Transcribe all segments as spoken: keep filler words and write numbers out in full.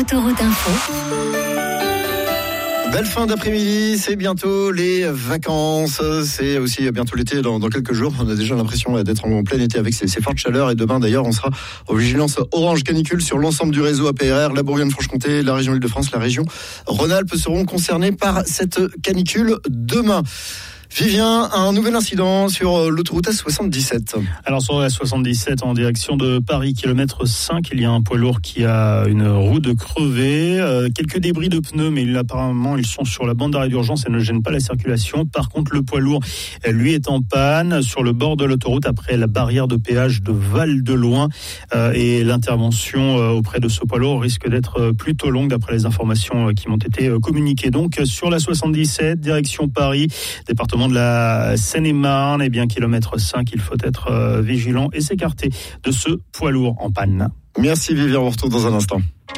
Autoroute Info. Belle fin d'après-midi, c'est bientôt les vacances, c'est aussi bientôt l'été dans, dans quelques jours. On a déjà l'impression d'être en plein été avec ces, ces fortes chaleurs et demain d'ailleurs on sera en vigilance orange canicule sur l'ensemble du réseau A P R R. La Bourgogne-Franche-Comté, la région Île-de-France, la région Rhône-Alpes seront concernés par cette canicule demain. Vivien, un nouvel incident sur l'autoroute A soixante-dix-sept. Alors sur la soixante-dix-sept en direction de Paris, kilomètre cinq, il y a un poids lourd qui a une roue de crevée, euh, quelques débris de pneus, mais apparemment ils sont sur la bande d'arrêt d'urgence et ne gênent pas la circulation. Par contre, le poids lourd, lui, est en panne sur le bord de l'autoroute après la barrière de péage de Val-de-Loing euh, et l'intervention euh, auprès de ce poids lourd risque d'être plutôt longue d'après les informations euh, qui m'ont été euh, communiquées. Donc sur la soixante-dix-sept, direction Paris, département de la Seine-et-Marne, et bien kilomètre cinq, il faut être euh, vigilant et s'écarter de ce poids lourd en panne. Merci Vivien, on retrouve dans un instant.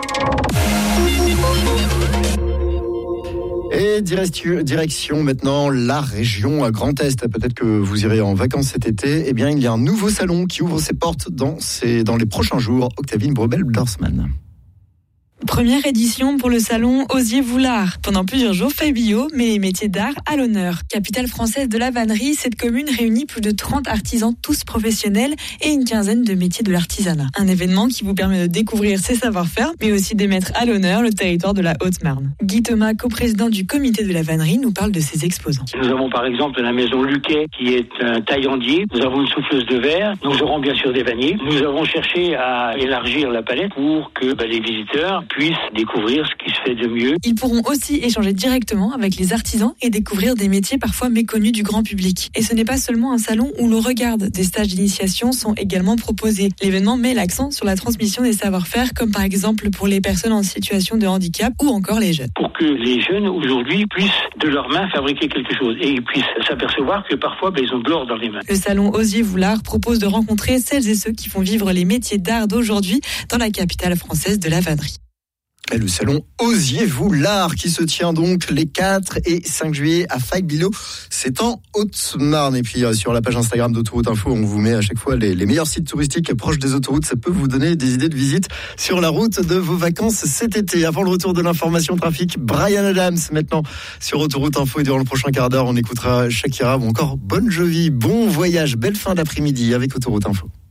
Et direction maintenant la région Grand Est. Peut-être que vous irez en vacances cet été. Eh bien, il y a un nouveau salon qui ouvre ses portes dans, ses, dans les prochains jours. Octavine Brebel-Dorsman. Première édition pour le salon Osier-Voulard. Pendant plusieurs jours, Fabio met les métiers d'art à l'honneur. Capitale française de la vannerie, cette commune réunit plus de trente artisans, tous professionnels, et une quinzaine de métiers de l'artisanat. Un événement qui vous permet de découvrir ses savoir-faire, mais aussi de mettre à l'honneur le territoire de la Haute-Marne. Guy Thomas, coprésident du comité de la vannerie, nous parle de ses exposants. Nous avons par exemple la maison Luquet, qui est un taillandier. Nous avons une souffleuse de verre. Nous aurons bien sûr des vanniers. Nous avons cherché à élargir la palette pour que bah, les visiteurs puissent découvrir ce qui se fait de mieux. Ils pourront aussi échanger directement avec les artisans et découvrir des métiers parfois méconnus du grand public. Et ce n'est pas seulement un salon où l'on regarde, des stages d'initiation sont également proposés. L'événement met l'accent sur la transmission des savoir-faire, comme par exemple pour les personnes en situation de handicap ou encore les jeunes. Pour que les jeunes aujourd'hui puissent de leurs mains fabriquer quelque chose et ils puissent s'apercevoir que parfois ben, ils ont de l'or dans les mains. Le salon Osier-Voulard propose de rencontrer celles et ceux qui font vivre les métiers d'art d'aujourd'hui dans la capitale française de la vannerie. Et le salon Osier-Voulard qui se tient donc les quatre et cinq juillet à Faye-Bilot, c'est en Haute-Marne. Et puis euh, sur la page Instagram d'Autoroute Info, on vous met à chaque fois les, les meilleurs sites touristiques proches des autoroutes. Ça peut vous donner des idées de visite sur la route de vos vacances cet été. Avant le retour de l'information trafic, Bryan Adams maintenant sur Autoroute Info. Et durant le prochain quart d'heure, on écoutera Shakira ou encore Bon Jovi. Bon voyage, belle fin d'après-midi avec Autoroute Info.